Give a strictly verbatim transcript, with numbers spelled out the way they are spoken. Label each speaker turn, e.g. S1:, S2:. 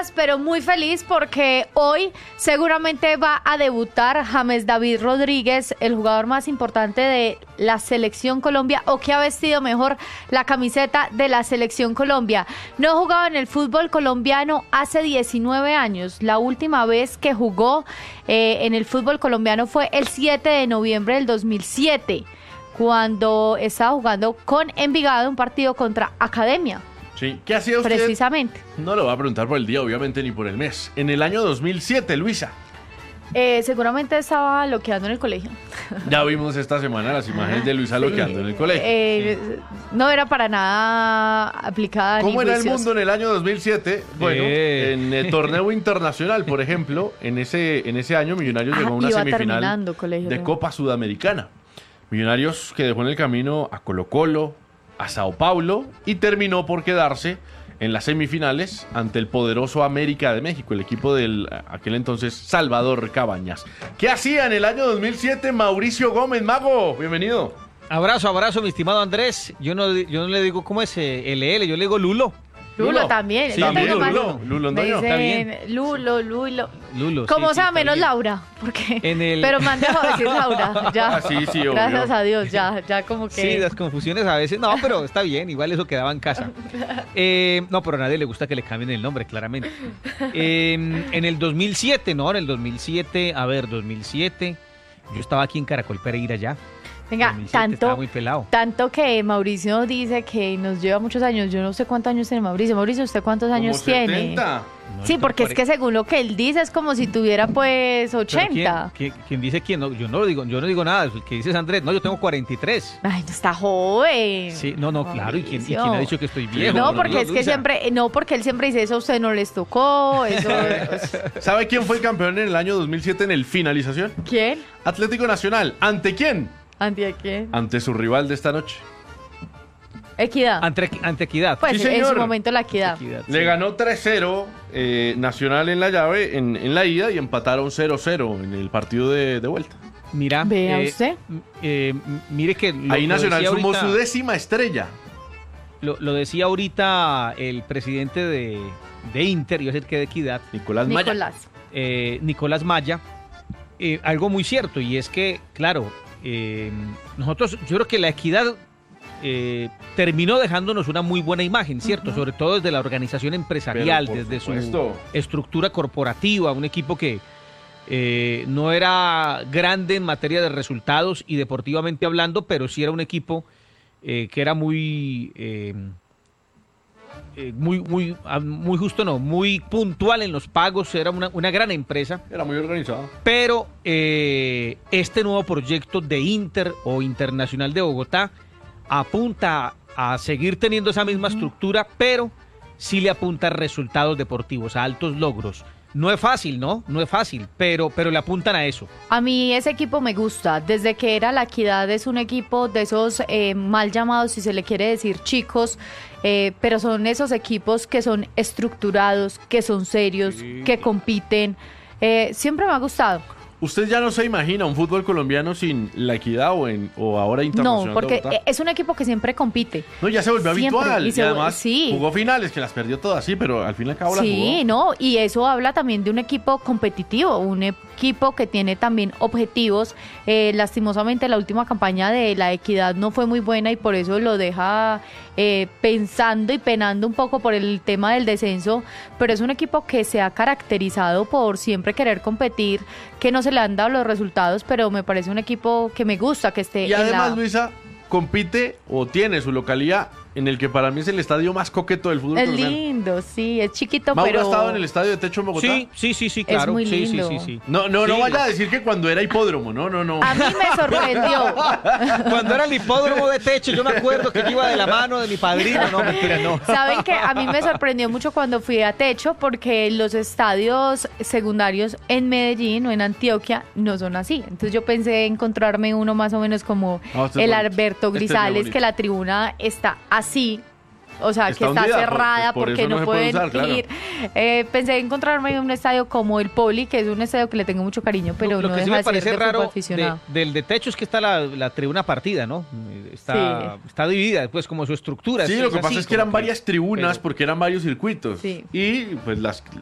S1: nerviosas, pero muy feliz porque hoy seguramente va a debutar James David Rodríguez, el jugador más importante de la Selección Colombia, o que ha vestido mejor la camiseta de la Selección Colombia. No jugaba en el fútbol colombiano hace diecinueve años. La última vez que jugó eh, en el fútbol colombiano fue el siete de noviembre del dos mil siete, cuando estaba jugando con Envigado un partido contra Academia.
S2: Sí. ¿Qué hacía usted?
S1: Precisamente.
S2: No lo va a preguntar por el día, obviamente, ni por el mes. En el año dos mil siete, Luisa.
S1: Eh, seguramente estaba loqueando en el colegio.
S2: Ya vimos esta semana las imágenes de Luisa loqueando en el colegio.
S1: Eh, sí. No era para nada aplicada.
S2: ¿Cómo
S1: ni
S2: era el
S1: juiciosa.
S2: mundo en el año dos mil siete? Bueno,
S3: Eh.
S2: en el torneo internacional, por ejemplo, en ese, en ese año Millonarios
S1: Ah,
S2: llegó a una
S1: iba
S2: semifinal
S1: terminando colegio,
S2: de
S1: ¿no?
S2: Copa Sudamericana. Millonarios que dejó en el camino a Colo-Colo, a Sao Paulo y terminó por quedarse en las semifinales ante el poderoso América de México, el equipo del aquel entonces Salvador Cabañas. ¿Qué hacía en el año dos mil siete Mauricio Gómez? Mago, bienvenido.
S3: Abrazo, abrazo, mi estimado Andrés. Yo no, yo no le digo, ¿cómo es? Eh, L L, yo le digo Lulo.
S1: Lulo,
S2: Lulo.
S1: también.
S3: Sí,
S1: Yo
S2: también
S1: tengo más-
S2: Lulo, Lulo
S1: me
S2: Antonio.
S3: Está
S1: dicen
S3: bien.
S1: Lulo, Lulo.
S3: Lulo.
S1: Como
S3: sí,
S1: sea,
S3: sí, está
S1: menos
S3: bien.
S1: Laura. Porque,
S3: En el-
S1: pero me han dejado decir Laura. Ya.
S2: Ah, sí, sí, obvio.
S1: Gracias a Dios, ya, ya como que.
S3: Sí, las confusiones a veces. No, pero está bien, igual eso quedaba en casa. Eh, no, pero a nadie le gusta que le cambien el nombre, claramente. Eh, en el dos mil siete, ¿no? En el dos mil siete, a ver, dos mil siete, yo estaba aquí en Caracol Pereira ya.
S1: Venga,
S3: dos mil siete, estaba
S1: tanto,
S3: muy pelado.
S1: tanto que Mauricio dice que nos lleva muchos años. Yo no sé cuántos años tiene Mauricio. Mauricio, ¿usted cuántos años
S2: Como
S1: tiene?
S2: setenta.
S3: No,
S1: Sí,
S3: yo
S1: porque es
S3: tengo
S1: que según lo que él dice es como si tuviera pues
S3: Pero
S1: ochenta.
S3: ¿quién, quién, quién dice quién? No, yo no lo digo, yo no digo nada. El que dice es Andrés. No, yo tengo cuarenta y tres.
S1: Ay, no está joven.
S3: Sí, no, no, claro. ¿Y quién, y quién
S1: Mauricio.
S3: ha dicho que estoy viejo?
S1: No,
S2: no,
S1: porque
S2: no,
S1: es que
S3: Luisa.
S1: siempre, no, porque él siempre dice eso a usted no les tocó, eso.
S2: ¿Sabe quién fue el campeón en el año dos mil siete en el finalización?
S1: ¿Quién?
S2: Atlético Nacional. ¿Ante quién?
S1: ¿Ante quién?
S2: Ante su rival de esta noche.
S1: Equidad.
S3: Ante, ante Equidad.
S1: Pues
S2: Sí,
S1: en
S2: señor.
S1: su momento la equidad.
S3: Equidad,
S2: Le
S3: sí.
S2: ganó tres cero eh, Nacional en la llave, en, en la ida, y empataron cero cero en el partido de, de vuelta.
S3: Mira,
S1: Vea
S3: eh,
S1: usted.
S3: m- eh, m- mire que lo,
S2: Ahí
S3: lo
S2: Nacional
S3: decía
S2: sumó
S3: ahorita-
S2: su décima estrella.
S3: lo, lo decía ahorita el presidente de, de Inter, iba a decir que de Equidad,
S2: Nicolás Maya.
S1: Nicolás.
S3: eh, Nicolás Maya, eh, algo muy cierto, y es que, claro, eh, nosotros, yo creo que la Equidad eh, terminó dejándonos una muy buena imagen, ¿cierto?
S1: Ujú.
S3: Sobre todo desde la organización empresarial,
S2: Pero, por
S3: desde
S2: supuesto.
S3: su estructura corporativa, un equipo que eh, no era grande en materia de resultados y deportivamente hablando, pero sí era un equipo eh, que era muy... eh, eh, muy, muy, ah, muy justo, no, muy puntual en los pagos, era una, una gran empresa,
S2: Era muy organizado.
S3: pero eh, este nuevo proyecto de Inter o Internacional de Bogotá apunta a seguir teniendo esa misma estructura, pero sí le apunta a resultados deportivos, a altos logros. No es fácil, ¿no? No es fácil, pero, pero le apuntan a eso.
S1: A mí ese equipo me gusta. Desde que era la Equidad es un equipo de esos eh, mal llamados, si se le quiere decir, chicos, eh, pero son esos equipos que son estructurados, que son serios,
S2: Sí.
S1: que compiten. Eh, siempre me ha gustado.
S2: ¿Usted ya no se imagina un fútbol colombiano sin la Equidad o, en, o ahora Internacional
S1: No, porque
S2: de Bogotá?
S1: es un equipo que siempre compite.
S2: No, ya se volvió
S1: siempre,
S2: habitual.
S1: y
S2: Y,
S1: se-
S2: además
S1: sí.
S2: jugó finales, que las perdió todas, sí, pero al fin y al cabo las
S1: Sí,
S2: jugó.
S1: no, y eso habla también de un equipo competitivo, un equipo que tiene también objetivos. Eh, lastimosamente la última campaña de la Equidad no fue muy buena y por eso lo deja eh, pensando y penando un poco por el tema del descenso, pero es un equipo que se ha caracterizado por siempre querer competir, que no se le han dado los resultados, pero me parece un equipo que me gusta que esté
S2: Y
S1: en
S2: además,
S1: la...
S2: Luisa compite o tiene su localidad en el que para mí es el estadio más coqueto del fútbol
S1: Es
S2: colombiano.
S1: lindo, sí, es chiquito,
S2: ¿Mauro
S1: pero...
S2: ha estado en el estadio de techo en Bogotá?
S3: Sí, sí, sí, sí, claro.
S1: muy
S3: sí, sí,
S1: lindo.
S3: sí, sí.
S2: No, no, no
S3: Sí.
S2: vaya a decir que cuando era hipódromo, no, no, no.
S1: A mí me sorprendió.
S3: Cuando era el hipódromo de techo, yo me acuerdo que yo iba de la mano de mi padrino. No, mentira, no.
S1: Saben que a mí me sorprendió mucho cuando fui a Techo porque los estadios secundarios en Medellín o en Antioquia no son así. Entonces yo pensé encontrarme uno más o menos como
S2: Ah, este es
S1: el
S2: bonito.
S1: Alberto
S2: Este es muy
S1: Grisales,
S2: bonito.
S1: que la tribuna está así. O sea,
S2: Está
S1: que está
S2: hundida, por-
S1: cerrada
S2: por
S1: porque
S2: eso no
S1: no,
S2: se puede
S1: pueden
S2: usar, claro.
S1: ir. Eh, pensé encontrarme en un estadio como el Poli, que es un estadio que le tengo mucho cariño, pero
S3: lo, lo
S1: no
S3: que sí
S1: deja
S3: me
S1: de ser
S3: parece
S1: de fútbol
S3: raro de-
S1: aficionado.
S3: del de techo es que está la, la tribuna partida, ¿no? Está,
S1: Sí.
S3: está dividida, pues, como su estructura.
S2: Sí,
S3: es-
S2: lo que
S3: es
S2: pasa
S3: así,
S2: es que eran
S3: como
S2: varias tribunas
S3: pero-
S2: porque eran varios circuitos.
S1: Sí.
S2: Y pues las